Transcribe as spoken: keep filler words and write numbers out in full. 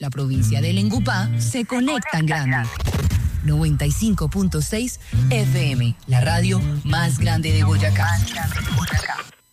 la provincia del Engupá, se conecta en grande. noventa y cinco punto seis F M, la radio más grande de Boyacá.